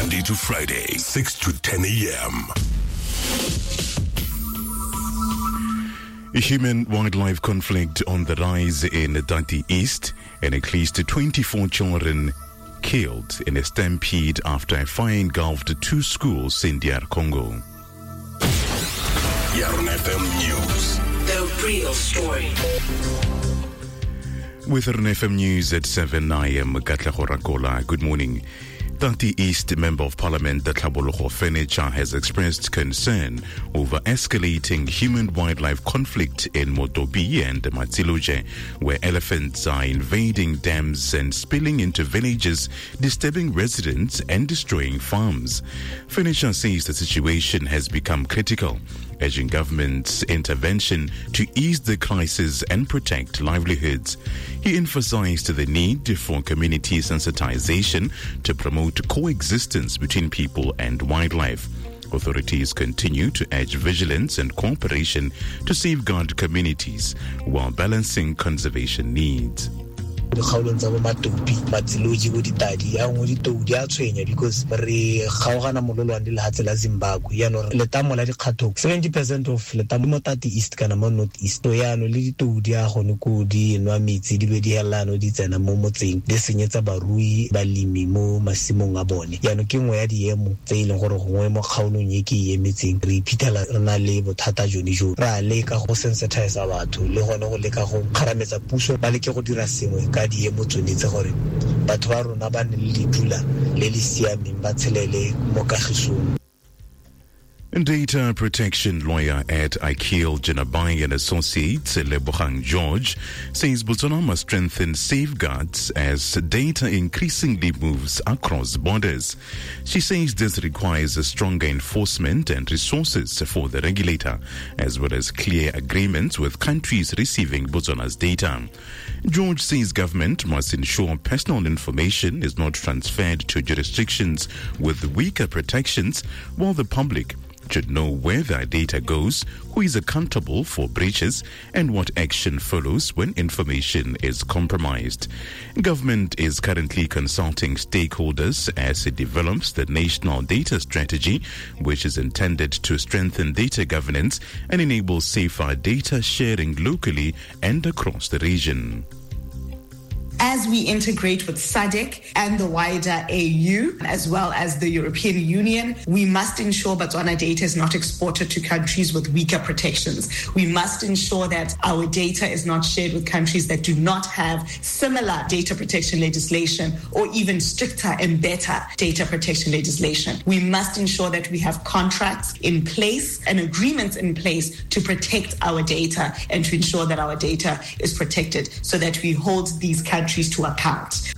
Monday to Friday, 6 to 10 a.m. A human-wildlife conflict on the rise in Dati East, and at least 24 children killed in a stampede after a fire engulfed 2 schools in DR Congo. Yarn FM News. The real story. With Yarn FM News at 7, I am Katlego Rakola. Good morning. Dati East Member of Parliament Tlhabologo Fenetsha has expressed concern over escalating human-wildlife conflict in Motobi and Matsiloje, where elephants are invading dams and spilling into villages, disturbing residents and destroying farms. Fenetsha says the situation has become critical, urging government's intervention to ease the crisis and protect livelihoods. He emphasized the need for community sensitization to promote coexistence between people and wildlife. Authorities continue to urge vigilance and cooperation to safeguard communities while balancing conservation needs. Because re khaogana mololo ande le hatse la Zimbabwe yano letamo la dikgatho 70% of letamo mo Dati East kana mo North East yano le ditodi a gone ko di nwa metsi di be di helano di tsena mo motseng le senyetsa barui balimi mo masimong a bone yano ke ngwe ya diemo tse ile gore gongwe mo kgaolong ye ke emetseng re ipitala rena le bothata jone jo ra le ka go sensitize batho le gone go le ka go kharametsa puso ba le ke go dira sengwe ka diemo tsonetse gore batho ba rona ba ne le dipula le le siameng ba tshelele mo kagisong. Data protection lawyer at Akil Janabai and Associates, Lebogang George, says Botswana must strengthen safeguards as data increasingly moves across borders. She says this requires a stronger enforcement and resources for the regulator, as well as clear agreements with countries receiving Botswana's data. George says government must ensure personal information is not transferred to jurisdictions with weaker protections, while the public should know where their data goes, who is accountable for breaches, and what action follows when information is compromised. Government is currently consulting stakeholders as it develops the National Data Strategy, which is intended to strengthen data governance and enable safer data sharing locally and across the region. As we integrate with SADC and the wider AU, as well as the European Union, we must ensure Botswana data is not exported to countries with weaker protections. We must ensure that our data is not shared with countries that do not have similar data protection legislation or even stricter and better data protection legislation. We must ensure that we have contracts in place and agreements in place to protect our data and to ensure that our data is protected so that we hold these countries to account.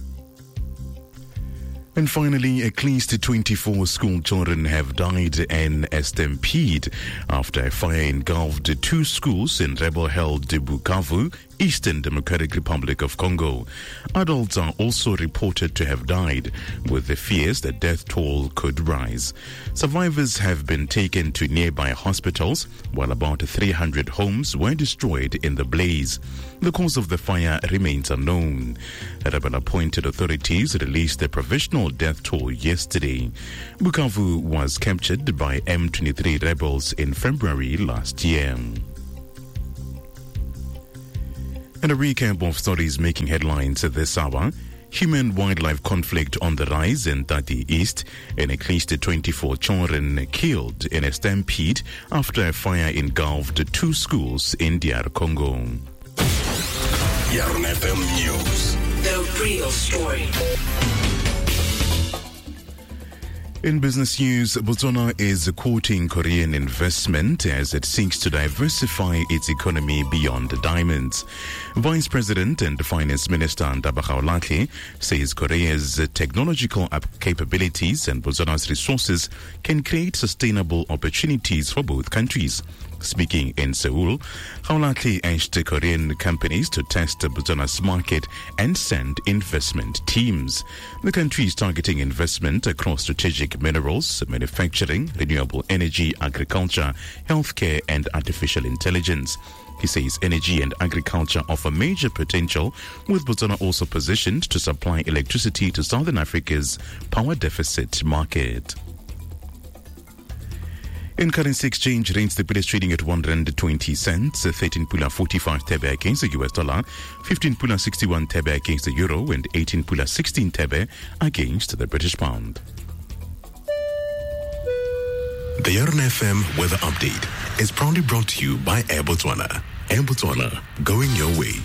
And finally, at least 24 school children have died in a stampede after a fire engulfed 2 schools in rebel-held Bukavu, Eastern Democratic Republic of Congo. Adults are also reported to have died, with the fears that death toll could rise. Survivors have been taken to nearby hospitals, while about 300 homes were destroyed in the blaze. The cause of the fire remains unknown. Rebel-appointed authorities released the provisional death toll yesterday. Bukavu was captured by M23 rebels in February last year. And a recap of stories making headlines this hour. Human-wildlife conflict on the rise in Dati East, and at least 24 children killed in a stampede after a fire engulfed 2 schools in DR Congo. Yarn FM News. The real story. In business news, Botswana is courting Korean investment as it seeks to diversify its economy beyond diamonds. Vice President and Finance Minister Ndaba Kgaolathe says Korea's technological capabilities and Botswana's resources can create sustainable opportunities for both countries. Speaking in Seoul, Kgaolathe urged Korean companies to test Botswana's market and send investment teams. The country is targeting investment across strategic minerals, manufacturing, renewable energy, agriculture, healthcare, and artificial intelligence. He says energy and agriculture offer major potential, with Botswana also positioned to supply electricity to Southern Africa's power deficit market. In currency exchange rates, the bill is trading at R1.20, 13 pula 45 tebe against the US dollar, 15 pula 61 tebe against the euro, and 18 pula 16 tebe against the British pound. The Yarn FM weather update is proudly brought to you by Air Botswana. Air Botswana, going your way.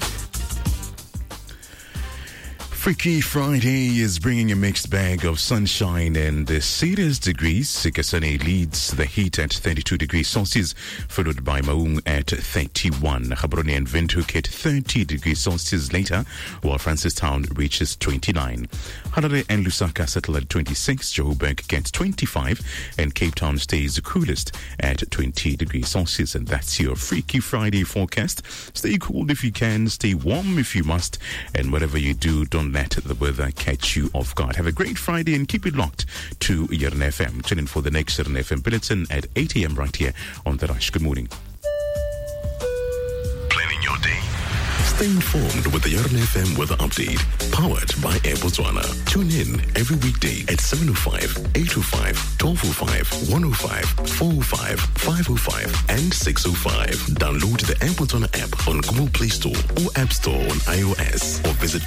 Freaky Friday is bringing a mixed bag of sunshine and serious degrees. Sekasane leads the heat at 32 degrees Celsius, followed by Maung at 31. Gaborone and Windhoek at 30 degrees Celsius later, while Francistown reaches 29. Harare and Lusaka settle at 26, Joburg gets 25, and Cape Town stays the coolest at 20 degrees Celsius. And that's your Freaky Friday forecast. Stay cool if you can, stay warm if you must, and whatever you do, don't let the weather catch you off guard. Have a great Friday and keep it locked to Yarn FM. Tune in for the next Yarn FM bulletin at 8 a.m. right here on The Rush. Good morning. Planning your day. Stay informed with the Yarn FM weather update, powered by Air Botswana. Tune in every weekday at 7:05, 8:05, 12:05, 1:05, 4:05, 5:05, and 6:05. Download the Air Botswana app on Google Play Store or App Store on iOS, or visit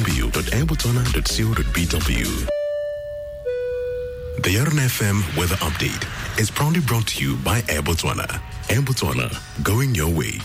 www.airbotswana.co.bw. The Yarn FM weather update is proudly brought to you by Air Botswana. Air Botswana, going your way.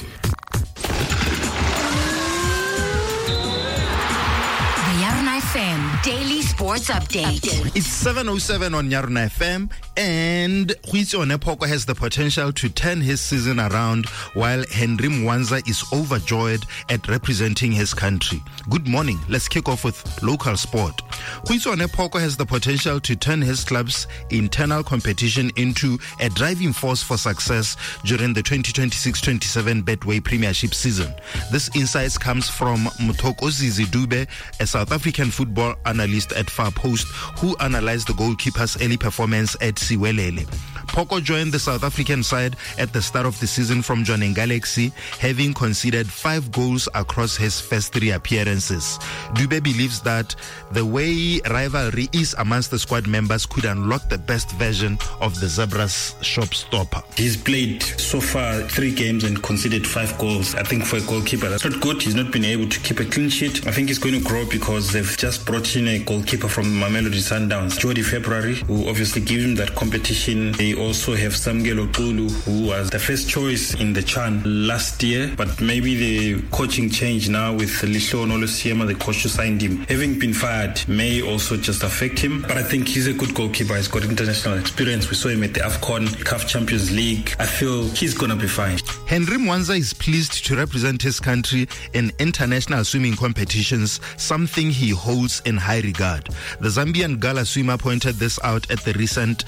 FM Daily Sports Update. It's 7:07 on Yarn FM, and Huitsione Poko has the potential to turn his season around, while Henry Mwanza is overjoyed at representing his country. Good morning. Let's kick off with local sport. Huitsione Poko has the potential to turn his club's internal competition into a driving force for success during the 2026-27 Betway Premiership season. This insight comes from Muthokozisi Dube, a South African football analyst at Far Post, who analyzed the goalkeeper's early performance at Siwelele. Poko joined the South African side at the start of the season from Jwaneng Galaxy, having conceded 5 goals across his first 3 appearances. Dube believes that the way rivalry is amongst the squad members could unlock the best version of the Zebras' showstopper. He's played so far 3 games and conceded 5 goals. I think for a goalkeeper, that's not good. He's not been able to keep a clean sheet. I think he's going to grow because they've just brought in a goalkeeper from Mamelodi Sundowns, Jody February, who obviously gives him that competition. They also have Samgelo Tulu, who was the first choice in the Chan last year, but maybe the coaching change now with Lisho Nolosiema, the coach who signed him, having been fired, may also just affect him. But I think he's a good goalkeeper. He's got international experience. We saw him at the AFCON, CAF Champions League. I feel he's going to be fine. Henry Mwanza is pleased to represent his country in international swimming competitions, something he holds in high regard. The Zambian Gala swimmer pointed this out at the recent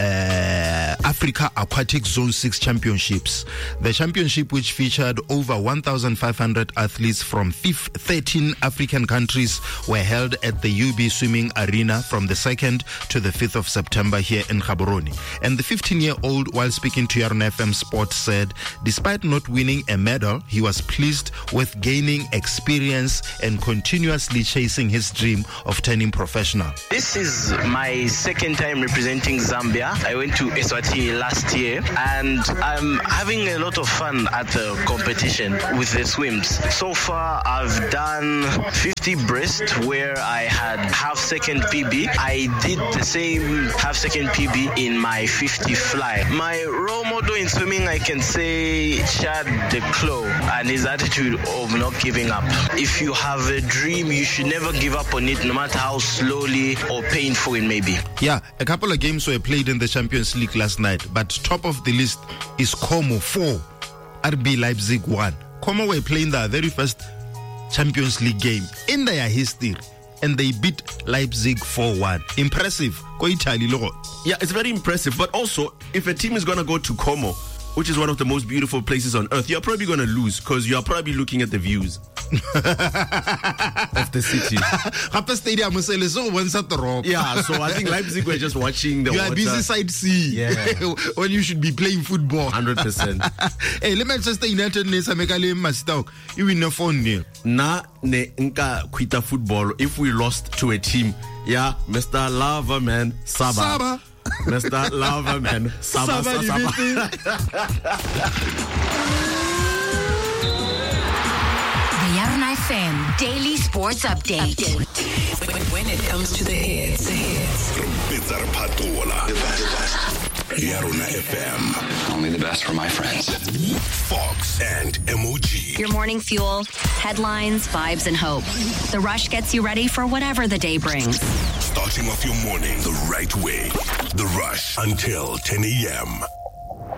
Africa Aquatic Zone 6 Championships. The championship, which featured over 1,500 athletes from 13 African countries, were held at the UB Swimming Arena from the 2nd to the 5th of September here in Gaborone. And the 15-year-old, while speaking to Yarn FM Sports, said despite not winning a medal, he was pleased with gaining experience and continuously chasing his dream of turning professional. This is my second time representing Zambia. I went to Eswatini last year, and I'm having a lot of fun at the competition with the swims. So far, I've done 50 breast where I had half-second PB. I did the same half-second PB in my 50 fly. My role model in swimming, I can say, Chad de Clos, and his attitude of not giving up. If you have a dream, you should never give up on it, no matter how slowly or painful it may be. Yeah, a couple of games were played in the Champions League last night, but top of the list is Como 4, RB Leipzig 1. Como were playing their very first Champions League game in their history, and they beat Leipzig 4-1. Impressive. Go Italy, logo. Yeah, it's very impressive. But also, if a team is going to go to Como, which is one of the most beautiful places on earth, you're probably going to lose because you're probably looking at the views. of the city. Gape stadium is so one drop. Yeah, so I think Leipzig were just watching the You water. are busy sightseeing. Yeah. When you should be playing football. 100%. Hey, le Manchester United ne tshameka le Masitao. You win 4-0. Na ne nka quita football if we lost to a team. Yeah, Mr. Loverman Saba. Mr. Loverman Saba. The Yarna FM Daily Sports Update. When it comes to the hits. Yarna FM. Only the best for my friends. Fox and MOG. Your morning fuel, headlines, vibes, and hope. The Rush gets you ready for whatever the day brings. Starting off your morning the right way. The Rush until 10 a.m.